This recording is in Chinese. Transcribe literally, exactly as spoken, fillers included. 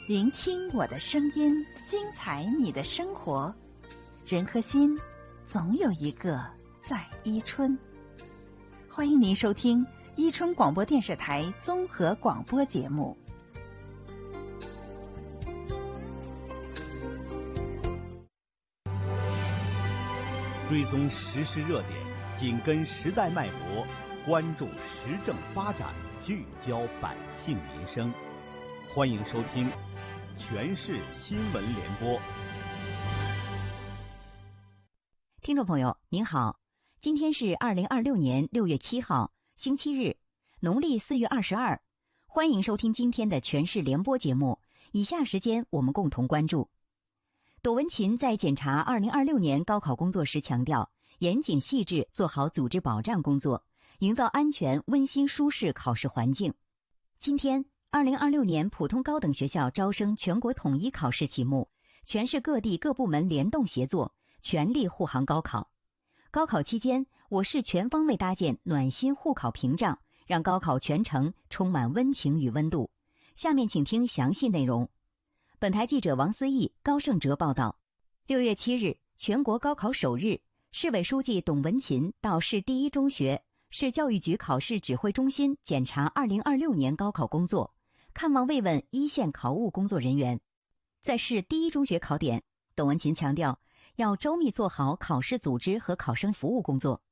聆听我的声音，精彩你的生活。人和心，总有一个在伊春。欢迎您收听伊春广播电视台综合广播节目。 追踪时事热点，紧跟时代脉搏，关注时政发展，聚焦百姓民生。欢迎收听全市新闻联播。 听众朋友您好，今天是二零二六年六月七号，星期日，农历四月二十二。欢迎收听今天的全市联播节目。以下时间我们共同关注。董文勤在检查二零二六年高考工作时强调，严谨细致做好组织保障工作，营造安全、温馨、舒适考试环境。今天，二零二六年普通高等学校招生全国统一考试启幕，全市各地各部门联动协作，全力护航高考。高考期间，我市全方位搭建暖心护考屏障，让高考全程充满温情与温度。下面请听详细内容。本台记者王思义、高胜哲报道。六月七日，全国高考首日，市委书记董文勤到市第一中学、市教育局考试指挥中心检查二零二六年高考工作，看望慰问一线考务工作人员。在市第一中学考点，董文勤强调，要周密做好考试组织和考生服务工作，